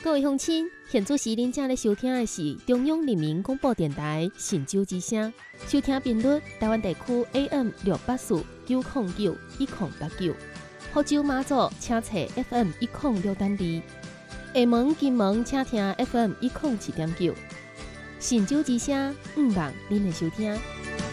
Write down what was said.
各位乡亲，现在时恁正咧收听的是中央人民广播电台神州之声，收听频率台湾地区 AM 684 909 1089，福州马祖请查 FM 106.2，厦门、金门请听 FM 107.9，神州之声，毋忘恁的收听。